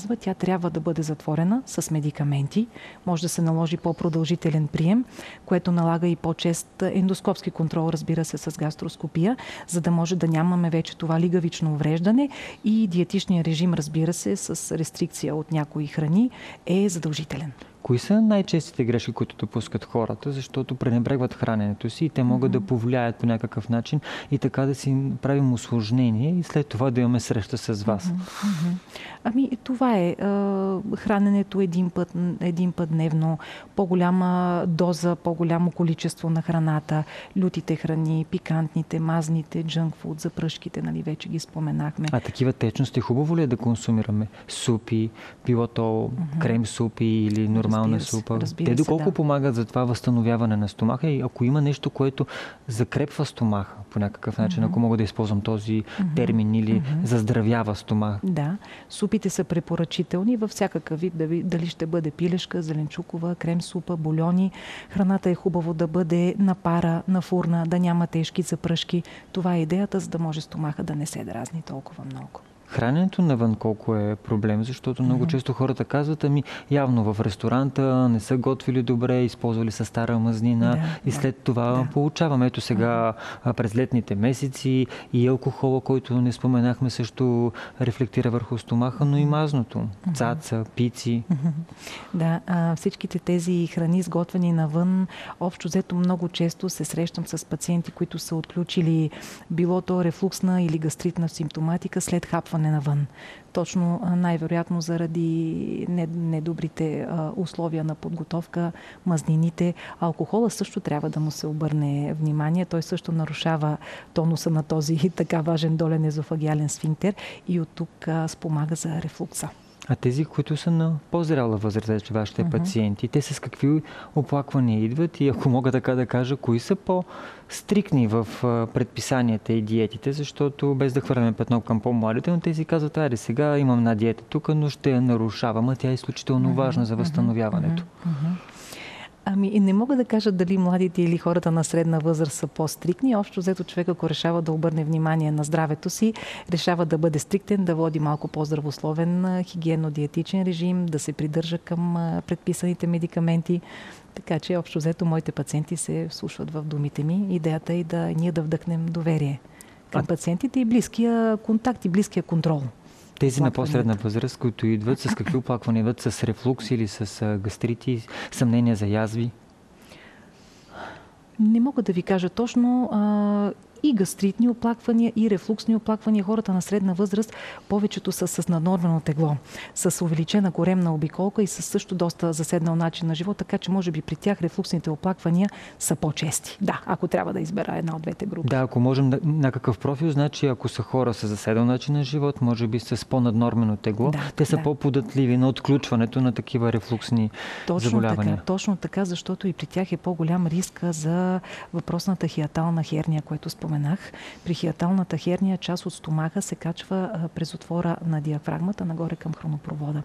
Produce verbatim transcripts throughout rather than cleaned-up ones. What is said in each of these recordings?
Тя трябва да бъде затворена с медикаменти. Може да се наложи по-продължителен прием, което налага и по-чест ендоскопски контрол, разбира се, с гастроскопия, за да може да нямаме вече това лигавично увреждане, и диетичния режим, разбира се, с рестрикция от някои храни е задължителен. Кои са най-честите грешки, които допускат хората, защото пренебрегват храненето си и те могат mm-hmm. да повлияят по някакъв начин и така да си правим усложнение и след това да имаме среща с вас? Mm-hmm. Ами това е. Храненето един път, един път дневно, по-голяма доза, по-голямо количество на храната, лютите храни, пикантните, мазните, джънкфуд, запръшките, нали, вече ги споменахме. А такива течности хубаво ли е да консумираме? Супи, било то mm-hmm. крем супи или нормална Разбира се, супа? разбира Те доколко се, да. помагат за това възстановяване на стомаха и ако има нещо, което закрепва стомаха по някакъв начин, mm-hmm. ако мога да използвам този mm-hmm. термин, или mm-hmm. заздравява стомаха? Да. Супите са препоръчителни във всякакъв вид, дали ще бъде пилешка, зеленчукова, крем супа, бульони. Храната е хубаво да бъде на пара, на фурна, да няма тежки запръшки. Това е идеята, за да може стомаха да не се дразни толкова много. Храненето навън колко е проблем, защото много mm-hmm. често хората казват, ами явно в ресторанта не са готвили добре, използвали са стара мазнина, да, и след да, това да. получаваме. Ето сега mm-hmm. през летните месеци и алкохола, който не споменахме, също рефлектира върху стомаха, но и мазното. Mm-hmm. Цаца, пици. Mm-hmm. Да, а, всичките тези храни, изготвени навън, общо взето много често се срещам с пациенти, които са отключили било то рефлуксна или гастритна симптоматика след хапване навън. Точно най-вероятно заради недобрите условия на подготовка, мазнините. Алкохола също трябва да му се обърне внимание. Той също нарушава тонуса на този така важен долен езофагиален сфинктер и от тук спомага за рефлукса. А тези, които са на по-зряла възраст, вашите uh-huh. пациенти, те с какви оплаквания идват и ако мога така да кажа, кои са по-стрикни в предписанията и диетите, защото без да хвърляме петно към по-младите, но те си казват, айде сега имам една диета тук, но ще я нарушавам, а тя е изключително uh-huh. важна за възстановяването. Uh-huh. Uh-huh. Ами не мога да кажа дали младите или хората на средна възраст са по-стриктни. Общо взето човек, ако решава да обърне внимание на здравето си, решава да бъде стриктен, да води малко по-здравословен хигиенно-диетичен режим, да се придържа към предписаните медикаменти. Така че общо взето моите пациенти се вслушват в думите ми. Идеята е да ние да вдъхнем доверие към пациентите и близкия контакт и близкия контрол. Тези на по-средна възраст, които идват, с какви оплаквания идват? С рефлукс или с гастрити, съмнения за язви? Не мога да ви кажа точно. А, и гастритни оплаквания, и рефлуксни оплаквания. Хората на средна възраст повечето са с наднормено тегло, с увеличена коремна обиколка и с също доста заседнал начин на живот, така че може би при тях рефлуксните оплаквания са по-чести. Да, ако трябва да избера една от двете групи. Да, ако можем да, на какъв профил, значи ако са хора с заседнал начин на живот, може би с по-наднормено тегло, да, те са да. по-податливи на отключването на такива рефлуксни точно заболявания. Така, точно така, защото и при тях е по-голям риск за въпросната хиатална херния, което споменах. При хиаталната херния част от стомаха се качва през отвора на диафрагмата нагоре към хронопровода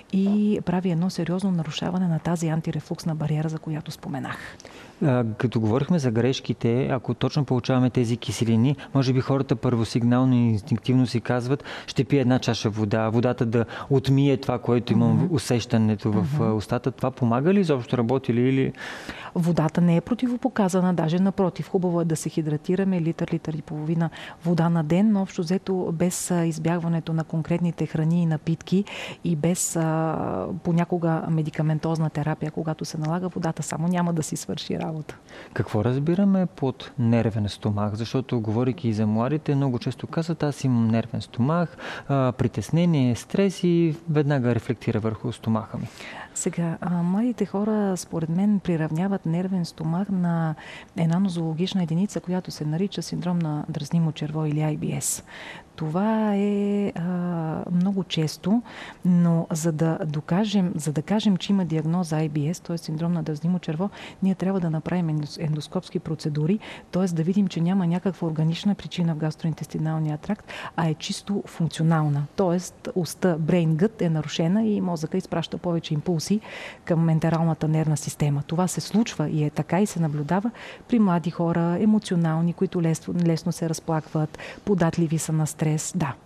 и прави едно сериозно нарушаване на тази антирефлуксна бариера, за която споменах. А, като говорихме за грешките, ако точно получаваме тези киселини, може би хората първосигнално и инстинктивно си казват, ще пия една чаша вода, водата да отмие това, което имам mm-hmm. усещането в mm-hmm. устата. Това помага ли изобщо, работи ли? Или... Водата не е противопоказана, даже напротив. Хубаво е да се хидратираме литър, литър и половина вода на ден, но общо взето без избягването на конкретните храни и напитки и без а, понякога медикаментозна терапия, когато се налага, водата само няма да си свърши работа. Какво разбираме под нервен стомах? Защото, говорейки и за младите, много често казват, аз имам нервен стомах, а, притеснение, стрес и веднага рефлектира върху стомаха ми. Сега, а, младите хора, според мен, приравняват нервен стомах на една нозологична единица, която се нарича синдром на дразнимо черво или Ай Би Ес. Това е а, много често, но за да докажем, за да кажем, че има диагноза Ай Би Ес, т.е. синдром на дразнимо черво, ние трябва да направим ендоскопски процедури, т.е. да видим, че няма някаква органична причина в гастроинтестиналния тракт, а е чисто функционална. Т.е. уста, brain gut е нарушена и мозъка изпраща повече импулси към ентералната нервна система. Това се случва и е така и се наблюдава при млади хора, емоционални, които лесно, лесно се разплакват, податливи са на стрес. Да.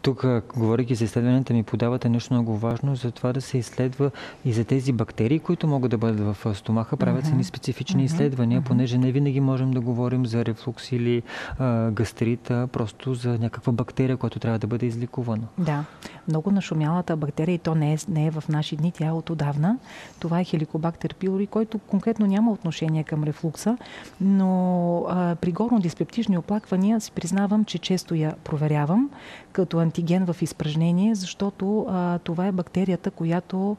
Тук, говорейки за изследванията, ми подавате нещо много важно за това да се изследва и за тези бактерии, които могат да бъдат в стомаха. Правят се ни специфични uh-huh. изследвания, uh-huh. понеже не винаги можем да говорим за рефлукс или а, гастрит, а просто за някаква бактерия, която трябва да бъде излекувана. Да, много нашумялата бактерия, и то не е, не е в наши дни, тя е от отдавна. Това е Helicobacter pylori, който конкретно няма отношение към рефлукса, но а, при горно-диспептични оплаквания си признавам, че често я проверявам като антиген в изпражнение, защото а, това е бактерията, която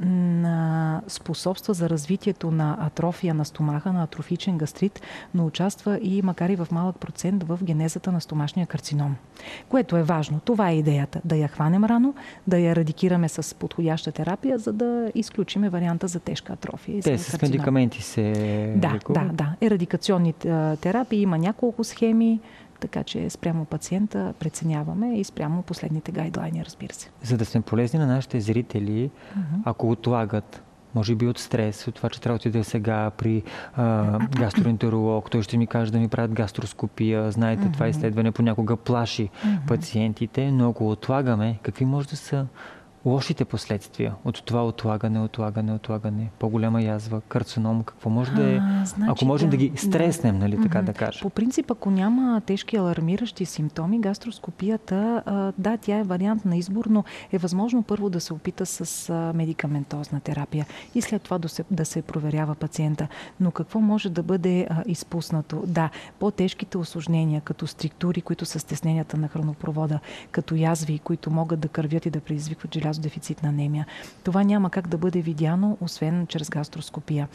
м, способства за развитието на атрофия на стомаха, на атрофичен гастрит, но участва и, макар и в малък процент, в генезата на стомашния карцином. Което е важно. Това е идеята. Да я хванем рано, да я ерадикираме с подходяща терапия, за да изключиме варианта за тежка атрофия. Те с медикаменти се да, лекуват? Да, да. Ерадикационни терапии има няколко схеми, така че спрямо пациента преценяваме и спрямо последните гайдлайни, разбира се. За да сме полезни на нашите зрители, uh-huh. ако отлагат, може би от стрес, от това, че трябва да отида сега при а, гастроентеролог, той ще ми каже да ми правят гастроскопия. Знаете, uh-huh. това изследване понякога плаши uh-huh. пациентите, но ако отлагаме, какви може да са лошите последствия от това отлагане, отлагане, отлагане, по-голяма язва, карцином, какво може да е, а, значи, ако можем да, да ги стреснем, да. нали, така mm-hmm. да кажа. По принцип, ако няма тежки алармиращи симптоми, гастроскопията, а, да, тя е вариант на избор, но е възможно първо да се опита с а, медикаментозна терапия и след това да се, да се проверява пациента. Но какво може да бъде а, изпуснато? Да, по-тежките осложнения, като структури, които са стесненията на хранопровода, като язви, които могат да кървят и да предизвикват желязо дефицитна анемия. Това няма как да бъде видяно, освен чрез гастроскопия.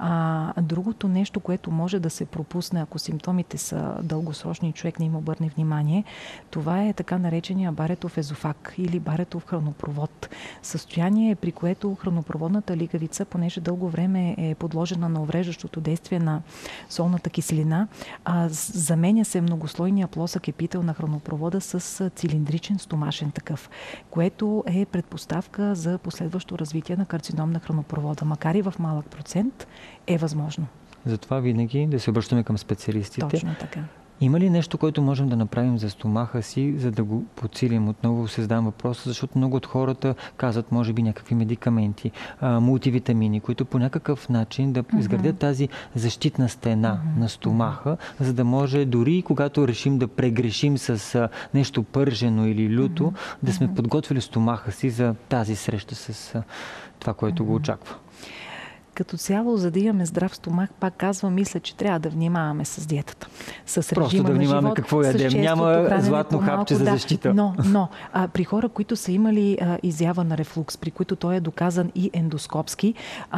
А, другото нещо, което може да се пропусне, ако симптомите са дългосрочни и човек не им обърне внимание, това е така наречения баретов езофаг или баретов хранопровод. Състояние, при което хранопроводната лигавица, понеже дълго време е подложена на увреждащото действие на солната киселина, а, заменя се многослойния плосък епител на хранопровода с цилиндричен стомашен такъв, което е предпоставка за последващо развитие на карцином на хранопровода. Макар и в малък процент, е възможно. Затова винаги да се обръщаме към специалистите. Точно така. Има ли нещо, което можем да направим за стомаха си, за да го подсилим? Отново се задам въпроса, защото много от хората казват, може би, някакви медикаменти, а, мултивитамини, които по някакъв начин да mm-hmm. изградят тази защитна стена mm-hmm. на стомаха, за да може дори когато решим да прегрешим с а, нещо пържено или люто, mm-hmm. да сме подготвили стомаха си за тази среща с а, това, което mm-hmm. го очаква. Като цяло, за да имаме здрав стомах, пак казвам, мисля, че трябва да внимаваме с диетата. С Просто режима да внимаваме на живот, какво ядем. Няма златно хапче за защита. Да, но но а, при хора, които са имали а, изява на рефлукс, при които той е доказан и ендоскопски,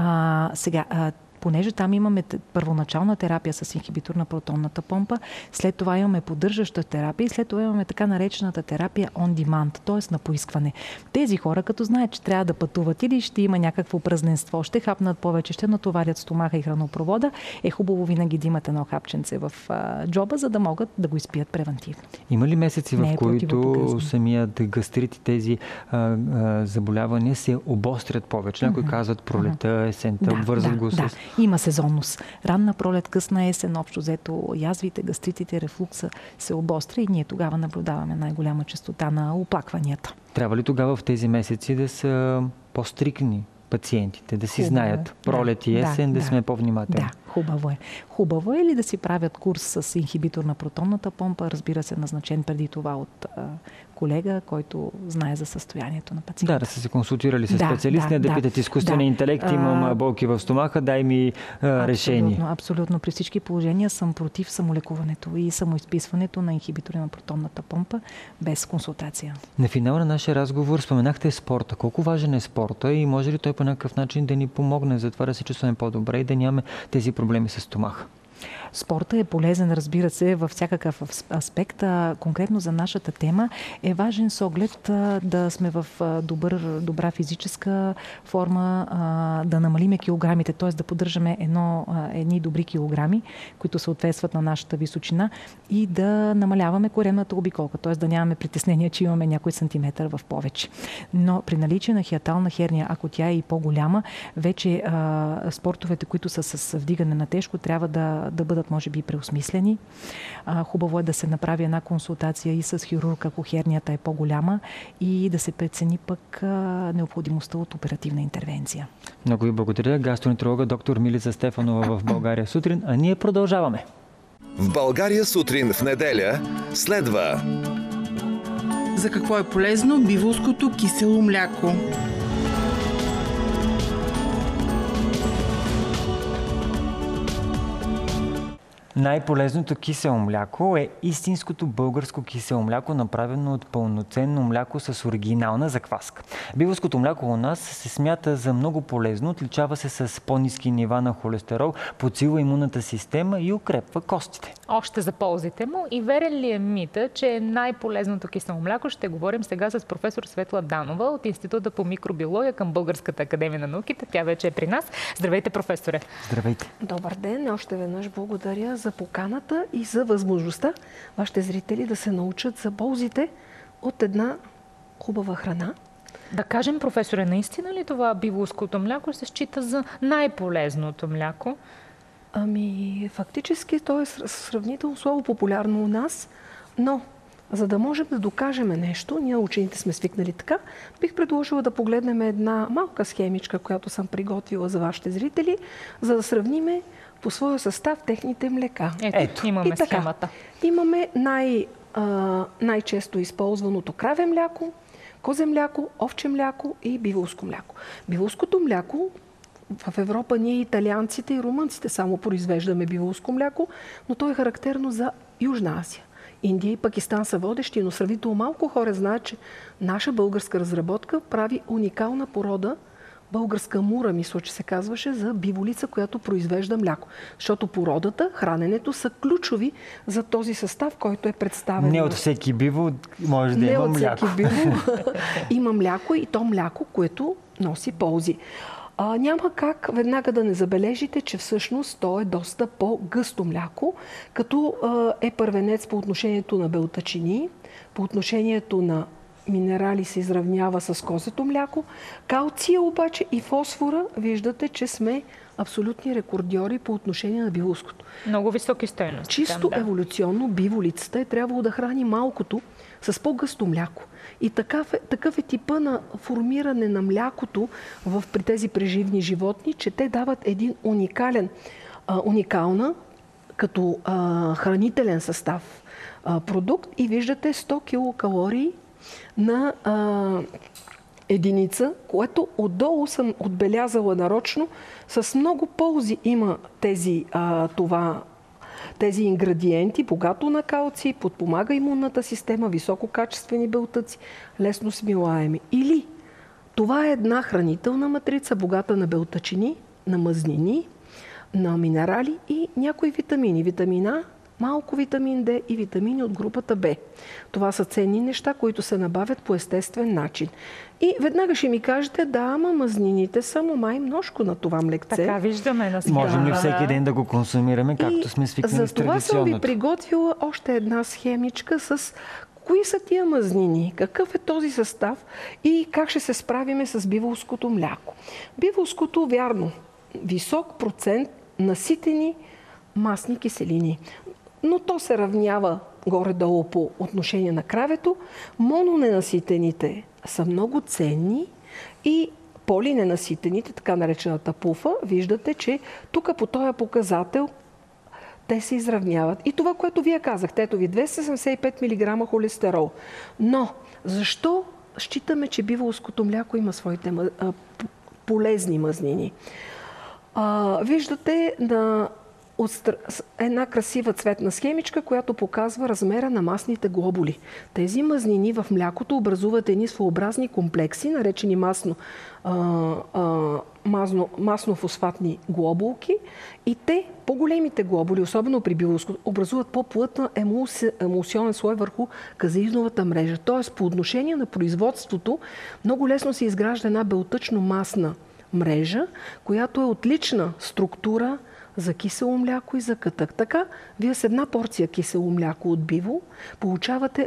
а, сега... А, понеже там имаме първоначална терапия с инхибитор на протонната помпа, след това имаме поддържаща терапия и след това имаме така наречената терапия on demand, т.е. на поискване. Тези хора, като знаят, че трябва да пътуват или ще има някакво празненство, ще хапнат повече, ще натоварят стомаха и хранопровода, е хубаво винаги да имат едно хапченце в а, джоба, за да могат да го изпият превентивно. Има ли месеци, в е които самият гастрит и тези а, а, заболявания се обострят повече? Някои mm-hmm. казват пролета, есента, да, обвързват да, го да. с... Има сезонност. Ранна пролет, късна есен, общо взето язвите, гастритите, рефлукса се обостря и ние тогава наблюдаваме най-голяма честота на оплакванията. Трябва ли тогава в тези месеци да са по-стрикни пациентите, да си Хубаво знаят е. пролет и есен, да, да, да сме по-внимателни? Да, хубаво е. Хубаво е ли да си правят курс с инхибитор на протонната помпа, разбира се, назначен преди това от а, колега, който знае за състоянието на пациента. Да, да са се консултирали с да, специалист, да, не да, да питат изкуствения да. интелект, имам болки в стомаха, дай ми а, решение. Абсолютно, абсолютно. При всички положения съм против самолекуването и самоизписването на инхибитори на протонната помпа без консултация. На финала на нашия разговор споменахте спорта. Колко важен е спорта и може ли той по някакъв начин да ни помогне за това да се чувстваме по-добре и да нямаме тези проблеми с стомаха? Спорта е полезен, разбира се, във всякакъв аспект. Конкретно за нашата тема е важен с оглед да сме в добър, добра физическа форма, да намалиме килограмите, т.е. да поддържаме едно, едни добри килограми, които съответстват на нашата височина и да намаляваме коремната обиколка, т.е. да нямаме притеснение, че имаме някой сантиметър в повече. Но при наличие на хиатална херния, ако тя е и по-голяма, вече а, спортовете, които са с вдигане на тежко, трябва да да бъдат, може би, преосмислени. А, хубаво е да се направи една консултация и с хирург, ако хернията е по-голяма, и да се прецени пък а, необходимостта от оперативна интервенция. Много ви благодаря. Гастроентеролога доктор Милица Стефанова в България сутрин, а ние продължаваме. В България сутрин в неделя следва за какво е полезно биволското кисело мляко. Най-полезното кисело мляко е истинското българско кисело мляко, направено от пълноценно мляко с оригинална закваска. Биволското мляко у нас се смята за много полезно, отличава се с по-ниски нива на холестерол, подсилва имунната система и укрепва костите. Още за ползите му и верен ли е мита, че е най-полезното кисело мляко? Ще говорим сега с професор Светла Данова от Института по микробиология към Българската академия на науките. Тя вече е при нас. Здравейте, професоре! Здравейте! Добър ден! Още веднъж благодаря за поканата и за възможността вашите зрители да се научат за ползите от една хубава храна. Да кажем, професоре, наистина ли това биволското мляко се счита за най-полезното мляко? Ами, фактически то е сравнително слабо популярно у нас, но за да можем да докажем нещо, ние учените сме свикнали така, бих предложила да погледнем една малка схемичка, която съм приготвила за вашите зрители, за да сравниме по своя състав техните млека. Ето, Ето имаме така, схемата. Имаме най, а, най-често използваното краве мляко, козе мляко, овче мляко и биволско мляко. Биволското мляко, в Европа ние италианците и румънците само произвеждаме биволско мляко, но то е характерно за Южна Азия. Индия и Пакистан са водещи, но сравнително малко хора знаят, че наша българска разработка прави уникална порода, българска мура, мисля, че се казваше, за биволица, която произвежда мляко. Защото породата, храненето са ключови за този състав, който е представен. Не от всеки бивол може да Не има от мляко. всеки бивол има мляко и то мляко, което носи ползи. А, няма как веднага да не забележите, че всъщност то е доста по-гъсто мляко, като а, е първенец по отношението на белтъчини, по отношението на минерали се изравнява с козето мляко. Калция обаче и фосфора, виждате, че сме абсолютни рекордьори по отношение на биволското. Много високи стойности. Чисто там, да. Еволюционно биволицата е трябвало да храни малкото с по-гъсто мляко. И такъв е, такъв е типа на формиране на млякото в, при тези преживни животни, че те дават един уникален, а, уникална като а, хранителен състав а, продукт и виждате сто килокалории на а, единица, което отдолу съм отбелязала нарочно. С много ползи има тези, а, това, тези ингредиенти, богато на калций, подпомага имунната система, висококачествени белтъци, лесно смилаеми. Или това е една хранителна матрица, богата на белтъчини, на мазнини, на минерали и някои витамини. Витамина, малко витамин Д и витамини от групата Б. Това са ценни неща, които се набавят по естествен начин. И веднага ще ми кажете, да, ама мазнините са му май множко на това млекце. Така виждаме на схемата. Можем ли всеки ден да го консумираме, както сме свикнали с традиционното? За това съм ви приготвила още една схемичка с кои са тия мазнини, какъв е този състав и как ще се справиме с биволското мляко. Биволското, вярно, висок процент наситени масни киселини. Но то се равнява горе-долу по отношение на кравето. Мононенаситените са много ценни и полиненаситените, така наречената пуфа, виждате, че тук по този показател те се изравняват. И това, което вие казахте, ето ви двеста седемдесет и пет милиграма холестерол. Но защо считаме, че биволското мляко има своите полезни мазнини? А, виждате на една красива цветна схемичка, която показва размера на масните глобули. Тези мазнини в млякото образуват едни своеобразни комплекси, наречени масно, а, а, масно, масно-фосфатни глобулки. И те, по-големите глобули, особено при биволското, образуват по-плътна емулси, емулсионен слой върху казеиновата мрежа. Тоест, по отношение на производството, много лесно се изгражда една белтъчно-масна мрежа, която е отлична структура за кисело мляко и за кътък. Така, вие с една порция кисело мляко от бивол получавате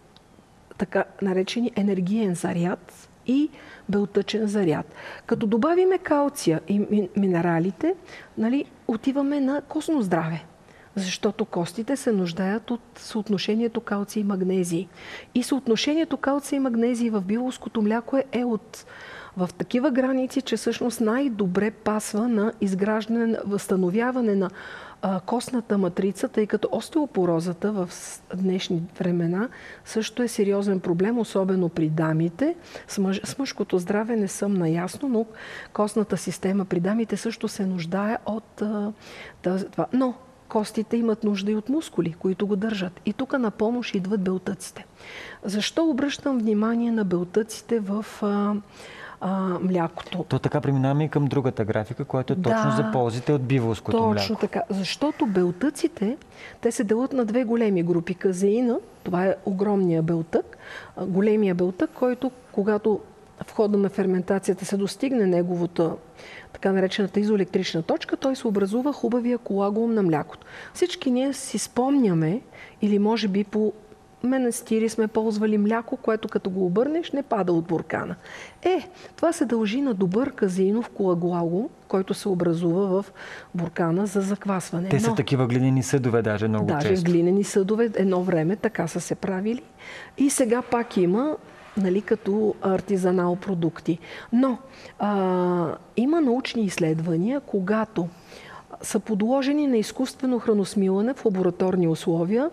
така наречени енергиен заряд и белтъчен заряд. Като добавиме калция и минералите, нали, отиваме на костно здраве. Защото костите се нуждаят от съотношението калций и магнезий. И съотношението калций и магнезий в биволското мляко е от в такива граници, че всъщност най-добре пасва на изграждане, възстановяване на а, костната матрица, тъй като остеопорозата в днешни времена също е сериозен проблем, особено при дамите. С, мъж, с мъжкото здраве не съм наясно, но костната система при дамите също се нуждае от а, това. Но костите имат нужда и от мускули, които го държат. И тук на помощ идват белтъците. Защо обръщам внимание на белтъците в а, а, млякото? То така преминаваме и към другата графика, която е точно да, за ползите от биволското мляко. Точно така. Защото белтъците, те се делят на две големи групи. Казеина, това е огромния белтък, големия белтък, който когато в хода на ферментацията се достигне неговата така наречената изоелектрична точка, той се образува хубавия коагул на млякото. Всички ние си спомняме, или може би по менастири сме ползвали мляко, което като го обърнеш не пада от буркана. Е, това се дължи на добър казеинов коагул, който се образува в буркана за заквасване. Те са Но, такива глинени съдове даже много даже често. Даже глинени съдове едно време така са се правили. И сега пак има, нали, като артизанал продукти. Но а, има научни изследвания, когато са подложени на изкуствено храносмилане в лабораторни условия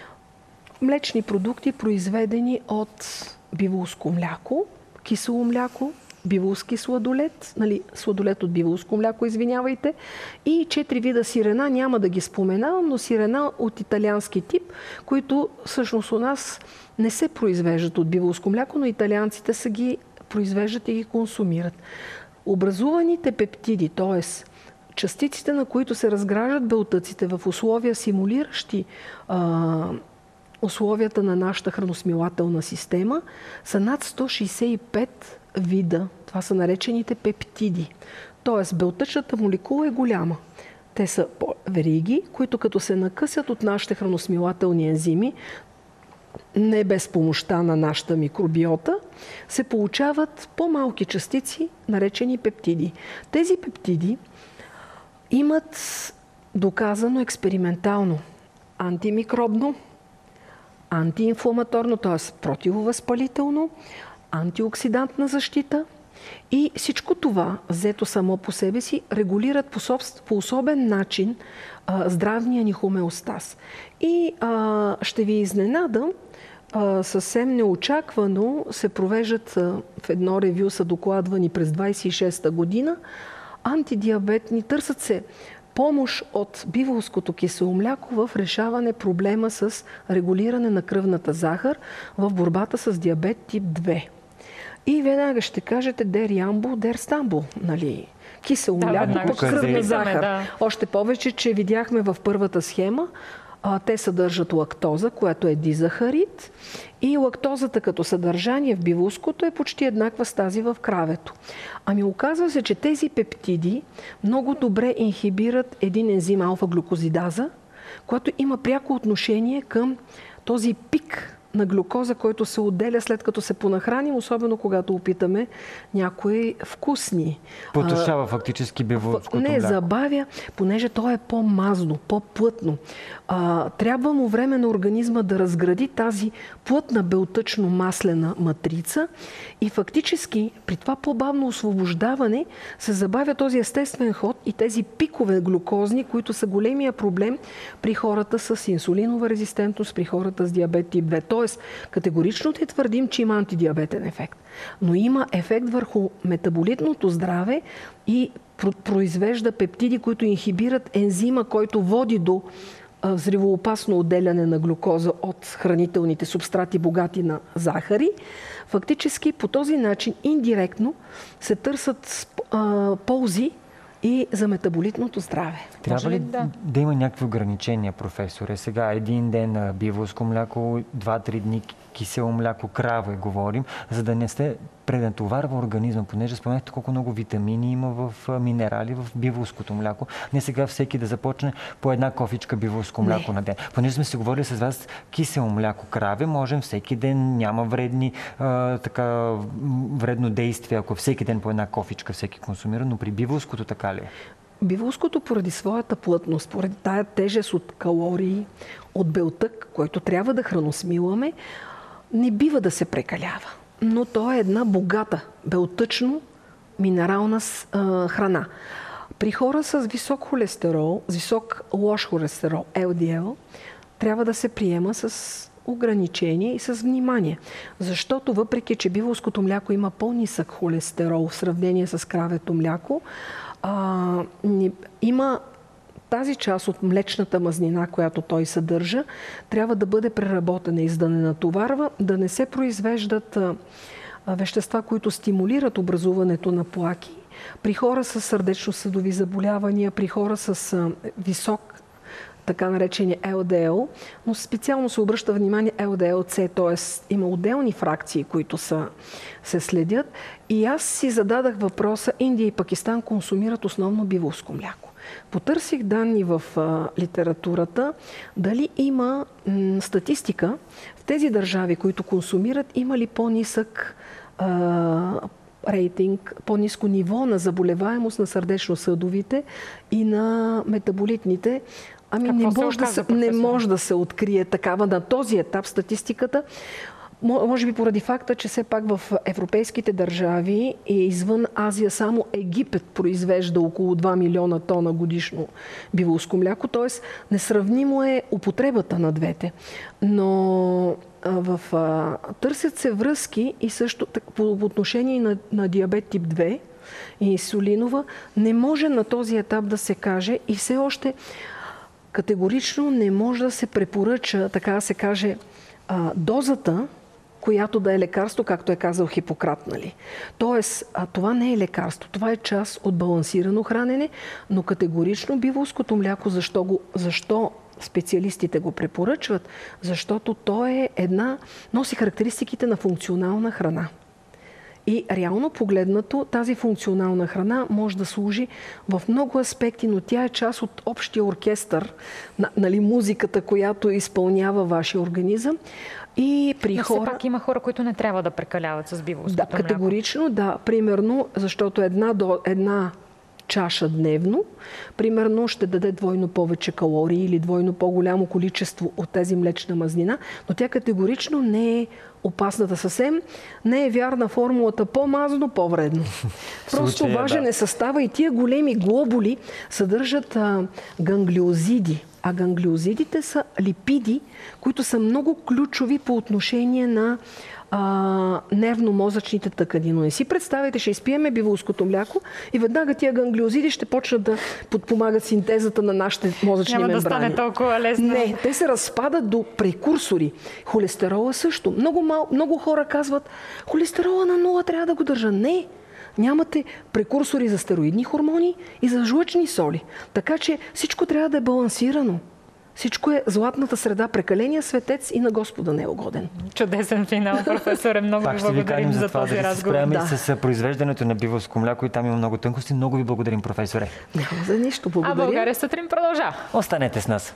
млечни продукти, произведени от биволско мляко, кисело мляко, биволски сладолет, нали, сладолет от биволско мляко, извинявайте, и четири вида сирена, няма да ги споменавам, но сирена от италиански тип, които всъщност у нас не се произвеждат от биволско мляко, но италианците са ги произвеждат и ги консумират. Образуваните пептиди, т.е. частиците, на които се разграждат белтъците в условия симулиращи а, условията на нашата храносмилателна система, са над сто шейсет и пет вида. Това са наречените пептиди. Тоест, белтъчната молекула е голяма. Те са вериги, които като се накъсят от нашите храносмилателни ензими, не без помощта на нашата микробиота, се получават по-малки частици, наречени пептиди. Тези пептиди имат доказано експериментално антимикробно, антиинфламаторно, т.е. противовъзпалително, антиоксидантна защита и всичко това, взето само по себе си, регулират по, собствен, по особен начин а, здравния ни хомеостаз. И а, ще ви изненадам, а, съвсем неочаквано се провеждат а, в едно ревю, са докладвани през двайсет и шеста година, антидиабетни, търсят се помощ от биволското кисело мляко в решаване проблема с регулиране на кръвната захар в борбата с диабет тип две. И веднага ще кажете дер Ямбул, дер Стамбул, нали? Кисело да, мляко, пък кръвна захар. Да. Още повече, че видяхме в първата схема, а, те съдържат лактоза, която е дизахарид, и лактозата като съдържание в биволското е почти еднаква с тази в кравето. Ами оказва се, че тези пептиди много добре инхибират един ензим алфа-глюкозидаза, който има пряко отношение към този пик на глюкоза, който се отделя след като се понахраним, особено когато опитаме някои вкусни. Потушава фактически биволското мляко. Не, забавя, понеже то е по-мазно, по-плътно. А, трябва му време на организма да разгради тази плътна белтъчно-маслена матрица и фактически при това по-бавно освобождаване се забавя този естествен ход и тези пикове глюкозни, които са големия проблем при хората с инсулинова резистентност, при хората с диабет тип две. Тоест, категорично те твърдим, че има антидиабетен ефект. Но има ефект върху метаболитното здраве и произвежда пептиди, които инхибират ензима, който води до взривоопасно отделяне на глюкоза от хранителните субстрати, богати на захари. Фактически по този начин индиректно се търсят а, ползи и за метаболитното здраве. Трябва ли да. да има някакви ограничения, професоре? Сега един ден биволско мляко, два-три дни кисело мляко, крава, говорим, за да не се преднатоварва организма, понеже споменахте колко много витамини има в минерали в биволското мляко. Не сега всеки да започне по една кофичка биволско мляко не. на ден. Понеже сме си говорили с вас кисело мляко, краве, можем всеки ден, няма вредни, а, така, вредно действие, ако всеки ден по една кофичка всеки консумира, но при биволското така ли е? биволското поради своята плътност, поради тая тежест от калории, от белтък, който трябва да храносмиламе, не бива да се прекалява. Но то е една богата, белтъчно, минерална а, храна. При хора с висок холестерол, с висок лош холестерол, Ел Ди Ел, трябва да се приема с ограничение и с внимание. Защото въпреки, че биволското мляко има по-нисък холестерол в сравнение с кравето мляко, а, не, има тази част от млечната мазнина, която той съдържа, трябва да бъде преработена и за да не натоварва, да не се произвеждат а, а, вещества, които стимулират образуването на плаки. При хора с сърдечно-съдови заболявания, при хора с а, висок така наречения Ел Ди Ел, но специално се обръща внимание Ел Ди Ел Си, т.е. има отделни фракции, които са, се следят. И аз си зададах въпроса, Индия и Пакистан консумират основно биволско мляко. Потърсих данни в а, литературата, дали има м, статистика в тези държави, които консумират, има ли по-нисък а, рейтинг, по-ниско ниво на заболеваемост на сърдечно-съдовите и на метаболитните. Ами не може, да се, не може да се открие такава на този етап статистиката. Може би поради факта, че все пак в европейските държави и извън Азия само Египет произвежда около два милиона тона годишно биволско мляко, т.е. несравнимо е употребата на двете. Но в, а, търсят се връзки и също по отношение на, на диабет тип две и инсулинова, не може на този етап да се каже и все още категорично не може да се препоръча, така да се каже, а, дозата, която да е лекарство, както е казал Хипократ. Нали? Тоест, а това не е лекарство, това е част от балансирано хранене, но категорично биволското мляко, защо, го, защо специалистите го препоръчват? Защото то е една, носи характеристиките на функционална храна. И реално погледнато, тази функционална храна може да служи в много аспекти, но тя е част от общия оркестър, нали, музиката, която изпълнява вашия организъм. И при но хора... все пак има хора, които не трябва да прекаляват с биволското да, мляко. Категорично, да. Примерно, защото една, до, една чаша дневно, примерно ще даде двойно повече калории или двойно по-голямо количество от тези млечна мазнина, но тя категорично не е опасната съвсем. Не е вярна формулата по-мазно, по-вредно. Просто случая, важен да. е състава и тия големи глобули съдържат а, ганглиозиди. А ганглиозидите са липиди, които са много ключови по отношение на а, нервно-мозъчните тъкани. Но не си представяйте, ще изпиеме биволското мляко и веднага тия ганглиозиди ще почнат да подпомагат синтезата на нашите мозъчни Няма мембрани. Няма да стане толкова лесно. Не, те се разпадат до прекурсори. Холестерола също. Много, мал, много хора казват, холестерола на нула трябва да го държа. Не! Нямате прекурсори за стероидни хормони и за жлъчни соли. Така че всичко трябва да е балансирано. Всичко е златната среда, прекаления светец и на Господа не е угоден. Чудесен финал, професоре. Много ви благодарим за, за този да разговор. Да се с произвеждането на биволско мляко и там има много тънкости. Много ви благодарим, професоре. Няма за нищо. Благодаря. А България сутрин продължава. Останете с нас.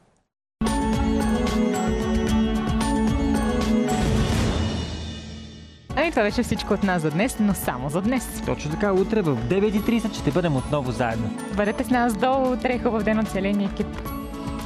Ами това беше всичко от нас за днес, но само за днес. Точно така, утре в девет и трийсет ще бъдем отново заедно. Бъдете с нас до утре. Хубав ден от целия ни екип.